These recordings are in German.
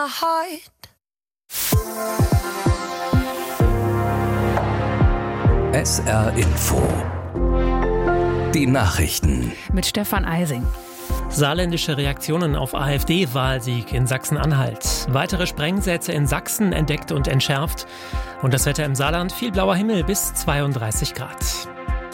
SR Info. Die Nachrichten. Mit Stefan Eising. Saarländische Reaktionen auf AfD-Wahlsieg in Sachsen-Anhalt. Weitere Sprengsätze in Sachsen entdeckt und entschärft. Und das Wetter im Saarland: viel blauer Himmel bis 32 Grad.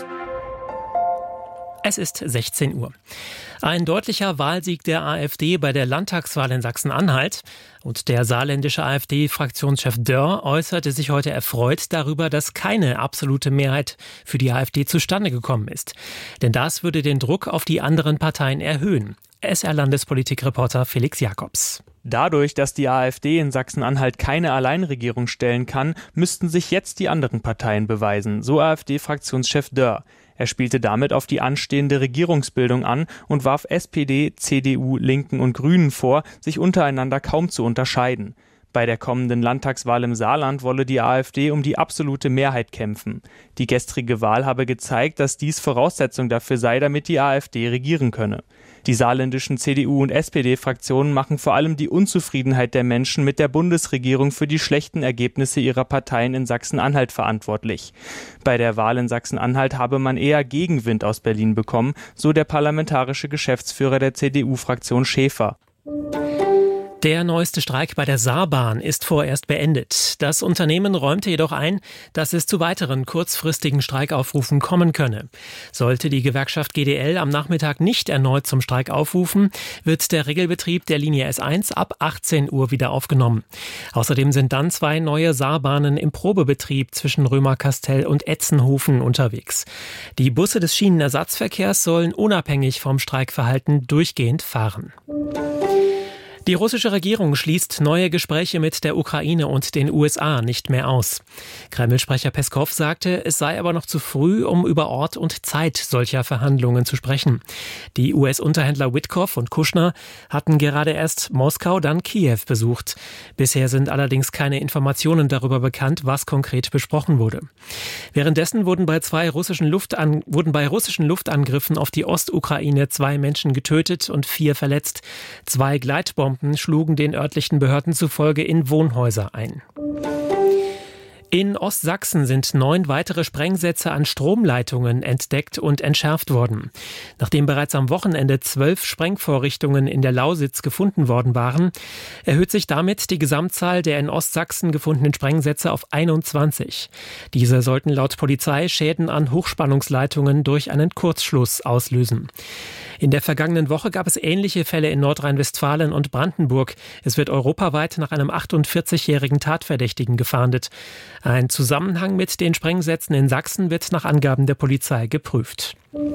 Es ist 16 Uhr. Ein deutlicher Wahlsieg der AfD bei der Landtagswahl in Sachsen-Anhalt. Und der saarländische AfD-Fraktionschef Dörr äußerte sich heute erfreut darüber, dass keine absolute Mehrheit für die AfD zustande gekommen ist. Denn das würde den Druck auf die anderen Parteien erhöhen. SR-Landespolitik-Reporter Felix Jakobs. Dadurch, dass die AfD in Sachsen-Anhalt keine Alleinregierung stellen kann, müssten sich jetzt die anderen Parteien beweisen, so AfD-Fraktionschef Dörr. Er spielte damit auf die anstehende Regierungsbildung an und warf SPD, CDU, Linken und Grünen vor, sich untereinander kaum zu unterscheiden. Bei der kommenden Landtagswahl im Saarland wolle die AfD um die absolute Mehrheit kämpfen. Die gestrige Wahl habe gezeigt, dass dies Voraussetzung dafür sei, damit die AfD regieren könne. Die saarländischen CDU- und SPD-Fraktionen machen vor allem die Unzufriedenheit der Menschen mit der Bundesregierung für die schlechten Ergebnisse ihrer Parteien in Sachsen-Anhalt verantwortlich. Bei der Wahl in Sachsen-Anhalt habe man eher Gegenwind aus Berlin bekommen, so der parlamentarische Geschäftsführer der CDU-Fraktion Schäfer. Der neueste Streik bei der Saarbahn ist vorerst beendet. Das Unternehmen räumte jedoch ein, dass es zu weiteren kurzfristigen Streikaufrufen kommen könne. Sollte die Gewerkschaft GDL am Nachmittag nicht erneut zum Streik aufrufen, wird der Regelbetrieb der Linie S1 ab 18 Uhr wieder aufgenommen. Außerdem sind dann 2 neue Saarbahnen im Probebetrieb zwischen Römerkastell und Etzenhofen unterwegs. Die Busse des Schienenersatzverkehrs sollen unabhängig vom Streikverhalten durchgehend fahren. Die russische Regierung schließt neue Gespräche mit der Ukraine und den USA nicht mehr aus. Kreml-Sprecher Peskow sagte, es sei aber noch zu früh, um über Ort und Zeit solcher Verhandlungen zu sprechen. Die US-Unterhändler Witkoff und Kushner hatten gerade erst Moskau, dann Kiew besucht. Bisher sind allerdings keine Informationen darüber bekannt, was konkret besprochen wurde. Währenddessen wurden bei russischen Luftangriffen auf die Ostukraine 2 Menschen getötet und 4 verletzt. 2 Gleitbomben schlugen den örtlichen Behörden zufolge in Wohnhäuser ein. In Ostsachsen sind 9 weitere Sprengsätze an Stromleitungen entdeckt und entschärft worden. Nachdem bereits am Wochenende 12 Sprengvorrichtungen in der Lausitz gefunden worden waren, erhöht sich damit die Gesamtzahl der in Ostsachsen gefundenen Sprengsätze auf 21. Diese sollten laut Polizei Schäden an Hochspannungsleitungen durch einen Kurzschluss auslösen. In der vergangenen Woche gab es ähnliche Fälle in Nordrhein-Westfalen und Brandenburg. Es wird europaweit nach einem 48-jährigen Tatverdächtigen gefahndet. Ein Zusammenhang mit den Sprengsätzen in Sachsen wird nach Angaben der Polizei geprüft.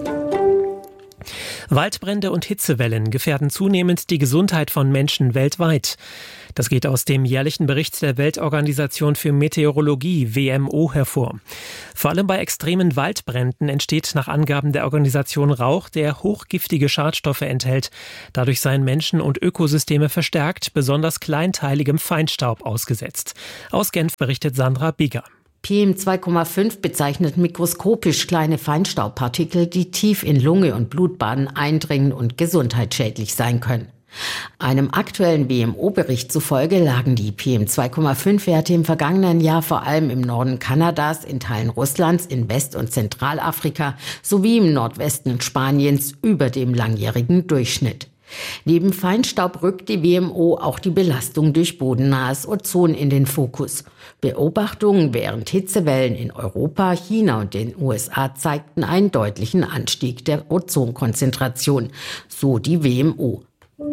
Waldbrände und Hitzewellen gefährden zunehmend die Gesundheit von Menschen weltweit. Das geht aus dem jährlichen Bericht der Weltorganisation für Meteorologie, WMO, hervor. Vor allem bei extremen Waldbränden entsteht nach Angaben der Organisation Rauch, der hochgiftige Schadstoffe enthält. Dadurch seien Menschen und Ökosysteme verstärkt, besonders kleinteiligem Feinstaub ausgesetzt. Aus Genf berichtet Sandra Bigger. PM2,5 bezeichnet mikroskopisch kleine Feinstaubpartikel, die tief in Lunge und Blutbahnen eindringen und gesundheitsschädlich sein können. Einem aktuellen WMO-Bericht zufolge lagen die PM2,5-Werte im vergangenen Jahr vor allem im Norden Kanadas, in Teilen Russlands, in West- und Zentralafrika sowie im Nordwesten Spaniens über dem langjährigen Durchschnitt. Neben Feinstaub rückt die WMO auch die Belastung durch bodennahes Ozon in den Fokus. Beobachtungen während Hitzewellen in Europa, China und den USA zeigten einen deutlichen Anstieg der Ozonkonzentration, so die WMO.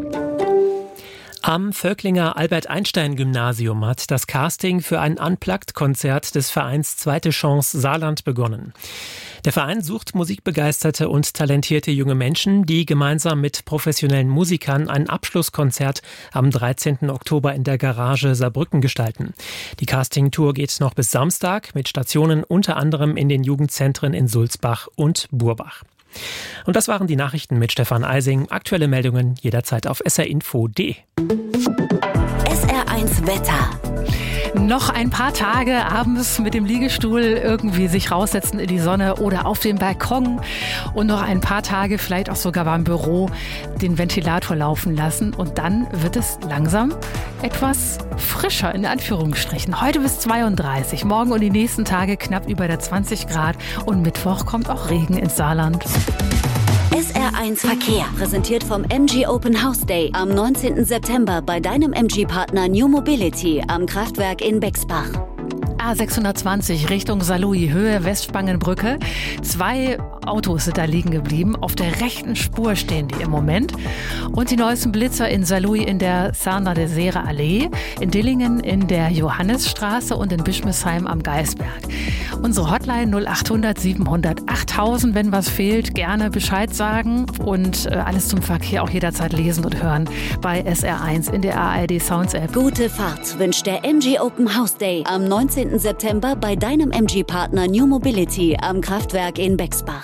Am Völklinger Albert-Einstein-Gymnasium hat das Casting für ein Unplugged-Konzert des Vereins Zweite Chance Saarland begonnen. Der Verein sucht musikbegeisterte und talentierte junge Menschen, die gemeinsam mit professionellen Musikern ein Abschlusskonzert am 13. Oktober in der Garage Saarbrücken gestalten. Die Casting-Tour geht noch bis Samstag mit Stationen unter anderem in den Jugendzentren in Sulzbach und Burbach. Und das waren die Nachrichten mit Stefan Eising. Aktuelle Meldungen jederzeit auf srinfo.de. SR1 Wetter. Noch ein paar Tage abends mit dem Liegestuhl irgendwie sich raussetzen in die Sonne oder auf den Balkon und noch ein paar Tage vielleicht auch sogar beim Büro den Ventilator laufen lassen und dann wird es langsam etwas frischer in Anführungsstrichen. Heute bis 32, morgen und die nächsten Tage knapp über der 20 Grad und Mittwoch kommt auch Regen ins Saarland. SR1 Verkehr, präsentiert vom MG Open House Day am 19. September bei deinem MG-Partner New Mobility am Kraftwerk in Bexbach. A620 Richtung Saarlouis, Höhe Westspangenbrücke. 2 Autos sind da liegen geblieben. Auf der rechten Spur stehen die im Moment. Und die neuesten Blitzer in Saarlouis in der Sarner de Sera Allee, in Dillingen in der Johannesstraße und in Bischmesheim am Geisberg. Unsere Hotline 0800 700 8000. Wenn was fehlt, gerne Bescheid sagen und alles zum Verkehr auch jederzeit lesen und hören bei SR1 in der ARD Sounds App. Gute Fahrt wünscht der MG Open House Day am 19. September bei deinem MG-Partner New Mobility am Kraftwerk in Bexbach.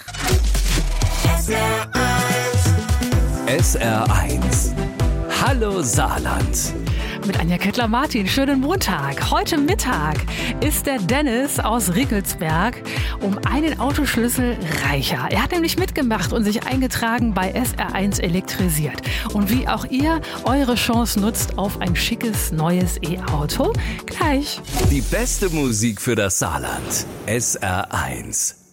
SR1. Hallo Saarland. Mit Anja Kettler-Martin. Schönen Montag. Heute Mittag ist der Dennis aus Rickelsberg um einen Autoschlüssel reicher. Er hat nämlich mitgemacht und sich eingetragen bei SR1 elektrisiert. Und wie auch ihr eure Chance nutzt auf ein schickes neues E-Auto, gleich. Die beste Musik für das Saarland. SR1.